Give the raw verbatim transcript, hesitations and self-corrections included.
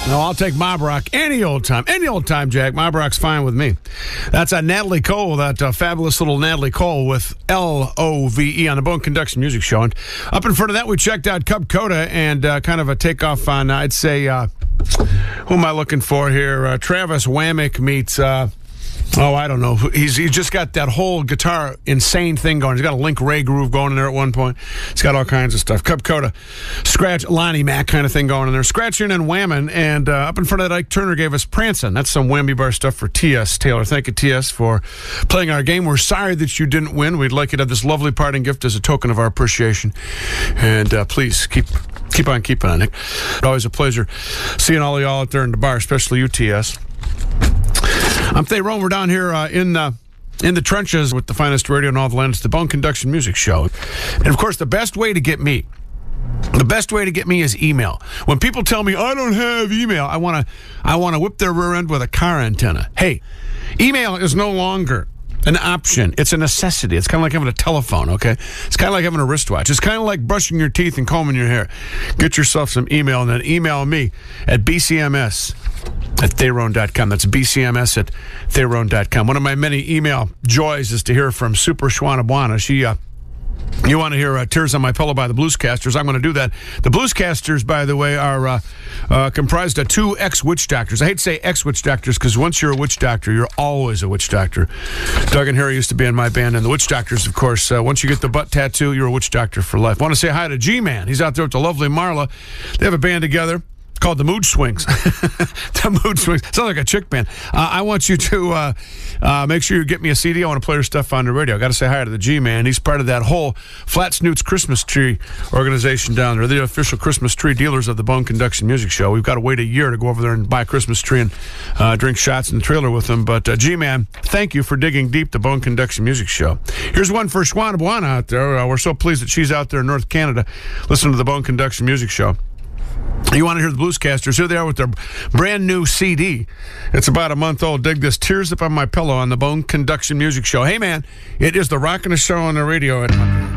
No, I'll take Mob Rock any old time. Any old time, Jack. Mob Rock's fine with me. That's uh, Natalie Cole, that uh, fabulous little Natalie Cole with L O V E on the Bone Conduction Music Show. And up in front of that, we checked out Cub Coda and uh, kind of a takeoff on, uh, I'd say, uh, who am I looking for here? Uh, Travis Wamick meets... Uh, Oh, I don't know. He's he's just got that whole guitar insane thing going. He's got a Link Ray groove going in there at one point. He's got all kinds of stuff. Cub Coda, scratch, Lonnie Mac kind of thing going in there. Scratching and whamming. And uh, up in front of that, Ike Turner gave us Prancin'. That's some whammy bar stuff for T S. Taylor, thank you, T S, for playing our game. We're sorry that you didn't win. We'd like you to have this lovely parting gift as a token of our appreciation. And uh, please keep keep on keeping on, Nick. Always a pleasure seeing all of y'all out there in the bar, especially you, T S. I'm Thayrone. We're down here uh, in uh, in the trenches with the finest radio in all the land. It's the Bone Conduction Music Show. And, of course, the best way to get me, the best way to get me is email. When people tell me, I don't have email, I want to I want to whip their rear end with a car antenna. Hey, email is no longer an option. It's a necessity. It's kind of like having a telephone, okay? It's kind of like having a wristwatch. It's kind of like brushing your teeth and combing your hair. Get yourself some email and then email me at B C M S at Thayrone dot com. That's B C M S at Thayrone dot com. One of my many email joys is to hear from Super Schwanabwana. She, uh, you want to hear uh, Tears on My Pillow by the Bluescasters. I'm going to do that. The Bluescasters, by the way, are uh, uh, comprised of two ex-witch doctors. I hate to say ex-witch doctors because once you're a witch doctor, you're always a witch doctor. Doug and Harry used to be in my band, and the Witch Doctors, of course, uh, once you get the butt tattoo, you're a witch doctor for life. I want to say hi to G-Man. He's out there with the lovely Marla. They have a band together called the Mood Swings. The Mood Swings. Sounds like a chick band. Uh, I want you to uh, uh, make sure you get me a C D. I want to play your stuff on the radio. I got to say hi to the G-Man. He's part of that whole Flat Snoots Christmas Tree organization down there. They're the official Christmas tree dealers of the Bone Conduction Music Show. We've got to wait a year to go over there and buy a Christmas tree and uh, drink shots in the trailer with them. But uh, G-Man, thank you for digging deep the Bone Conduction Music Show. Here's one for Schwanabwana out there. Uh, we're so pleased that she's out there in North Canada listening to the Bone Conduction Music Show. You want to hear the Bluescasters? Here they are with their brand new C D. It's about a month old. Dig this. Tears Up on My Pillow on the Bone Conduction Music Show. Hey, man, it is the Rockin' the Show on the radio at